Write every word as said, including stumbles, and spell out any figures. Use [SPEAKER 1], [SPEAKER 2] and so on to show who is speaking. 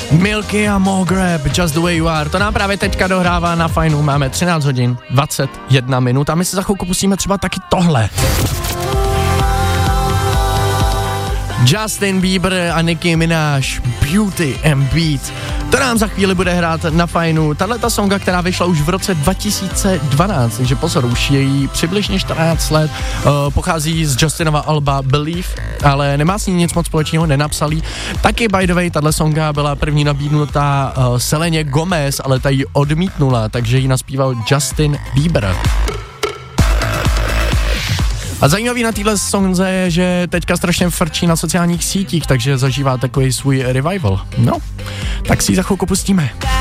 [SPEAKER 1] Milky a More Grab, Just the Way You Are, to nám právě teďka dohrává na Fajnu, máme třináct hodin, dvacet jedna minut a my se za chvilku pustíme třeba taky tohle. Justin Bieber a Nicki Minaj, Beauty and Beat. To nám za chvíli bude hrát na Fajnu. Tahleta songa, která vyšla už v roce dva tisíce dvanáct, takže pozor, už je jí přibližně čtrnáct let, uh, pochází z Justinova alba Believe, ale nemá s ní nic moc společného, nenapsal jí. Taky by the way, tahle songa byla první nabídnutá uh, Seleně Gomez, ale ta ji odmítnula, takže ji naspíval Justin Bieber. A zajímavý na téhle sonze je, že teďka strašně frčí na sociálních sítích, takže zažívá takový svůj revival. No, tak si ji za chvilku pustíme.